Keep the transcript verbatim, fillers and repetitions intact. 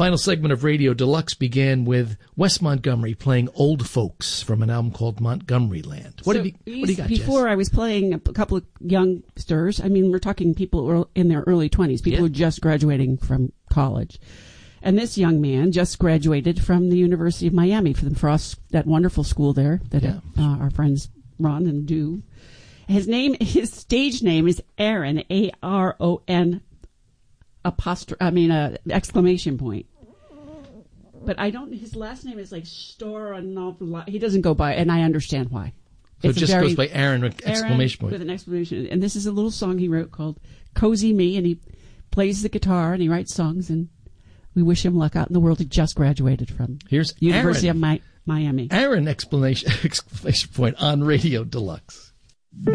Final segment of Radio Deluxe began with Wes Montgomery playing Old Folks from an album called Montgomery Land. What, so have you, what do you got, Before Jess? I was playing a couple of youngsters. I mean, we're talking people in their early twenties, people Yeah. who are just graduating from college. And this young man just graduated from the University of Miami, from Frost, that wonderful school there that Yeah. uh, our friends run and do. His name, his stage name is Aaron, A R O N apostrophe, I mean, uh, exclamation point. But I don't, his last name is like Storanov. He doesn't go by, and I understand why. So It's it just very, goes by Aaron with exclamation Aaron point. with an exclamation. And this is a little song he wrote called Cozy Me, and he plays the guitar and he writes songs, and we wish him luck out in the world. He just graduated from Here's University Aaron. of Mi- Miami. Aaron, explanation, exclamation point on Radio Deluxe.